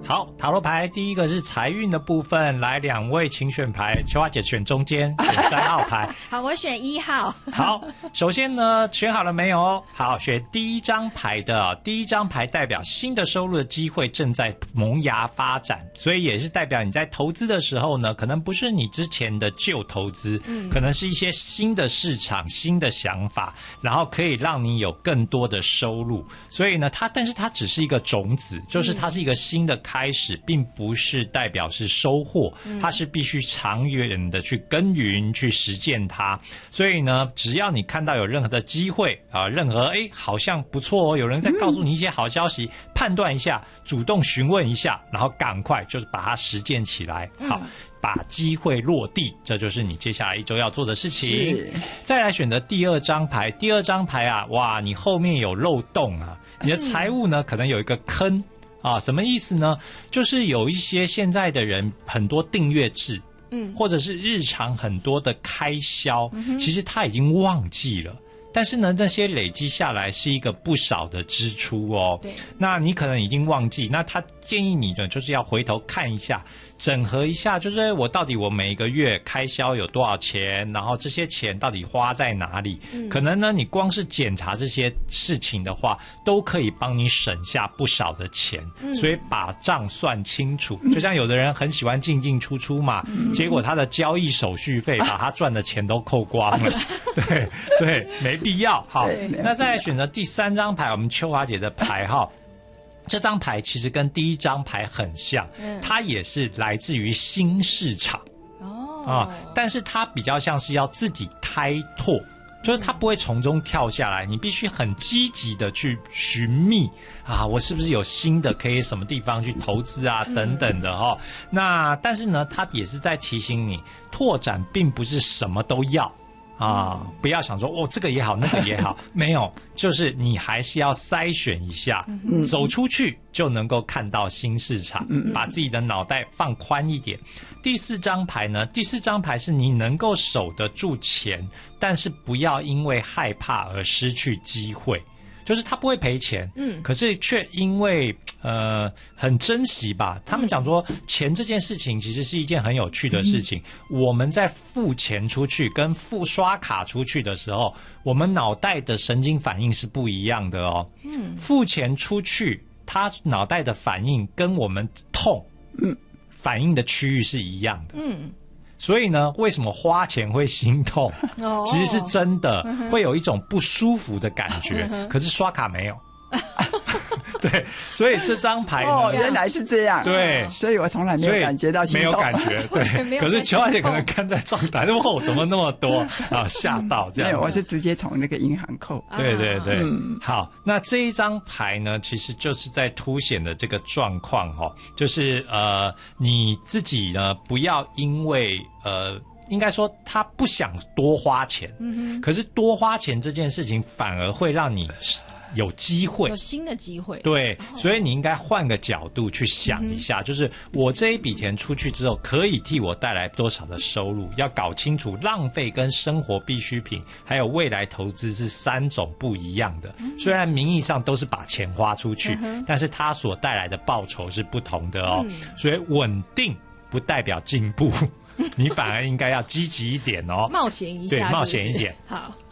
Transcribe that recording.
好，塔罗牌第一个是财运的部分，来2位请选牌，秋花姐选中间，选3号牌。 好，我选1号。 好，首先呢，选好了没有？好，选第一张牌的，第一张牌代表新的收入的机会正在萌芽发展，所以也是代表你在投资的时候呢，可能不是你之前的旧投资，可能是一些新的市场、新的想法，然后可以让你有更多的收入。所以呢，但是它只是一个种子，就是它是一个新的开始，并不是代表是收获，它是必须长远的去耕耘、去实践它。所以呢，只要你看到有任何的机会啊，任何好像不错哦，有人在告诉你一些好消息，判断一下，主动询问一下，然后赶快就是把它实践起来。好，把机会落地，这就是你接下来1周要做的事情。再来选择第2张牌，第2张牌啊，哇，你后面有漏洞啊，你的财务呢可能有一个坑啊，什么意思呢？就是有一些现在的人很多订阅制，或者是日常很多的开销，其实他已经忘记了。但是呢，那些累积下来是一个不少的支出哦。对，那你可能已经忘记，那他建议你呢，就是要回头看一下，整合一下，就是我每一个月开销有多少钱，然后这些钱到底花在哪里？可能呢，你光是检查这些事情的话，都可以帮你省下不少的钱。所以把账算清楚，就像有的人很喜欢进进出出嘛，结果他的交易手续费把他赚的钱都扣光了。对，所以没必要。好，那再来选择第3张牌，我们秋华姐的牌号。这张牌其实跟第1张牌很像，它也是来自于新市场但是它比较像是要自己开拓，就是它不会从中跳下来，你必须很积极的去寻觅啊，我是不是有新的可以什么地方去投资啊等等的哦。那但是呢，它也是在提醒你，拓展并不是什么都要。不要想说这个也好那个也好，没有，就是你还是要筛选一下，走出去就能够看到新市场，把自己的脑袋放宽一点。第4张牌呢，第4张牌是你能够守得住钱，但是不要因为害怕而失去机会。就是他不会赔钱，可是却因为很珍惜吧。他们讲说钱这件事情其实是一件很有趣的事情。我们在付钱出去跟刷卡出去的时候，我们脑袋的神经反应是不一样的哦。付钱出去，他脑袋的反应跟我们痛反应的区域是一样的。所以呢，为什么花钱会心痛？其实是真的会有一种不舒服的感觉，可是刷卡没有。对，所以这张牌呢， 原来是这样。 对， 所以我从来没有感觉到心痛， 没有感觉。对，可是秋华姐可能看在账单，怎么那么多啊？吓到这样子。 没有，我是直接从那个银行扣。 对对对，好，那这一张牌呢，其实就是在凸显的这个状况就是你自己呢，不要因为应该说他不想多花钱，可是多花钱这件事情反而会让你有机会， 有新的机会。 对，所以你应该换个角度去想一下，就是我这一笔钱出去之后，可以替我带来多少的收入？要搞清楚浪费跟生活必需品，还有未来投资是3种不一样的。虽然名义上都是把钱花出去，但是它所带来的报酬是不同的哦。所以稳定不代表进步，你反而应该要积极一点哦， 冒险一下， 对，冒险一点。 好。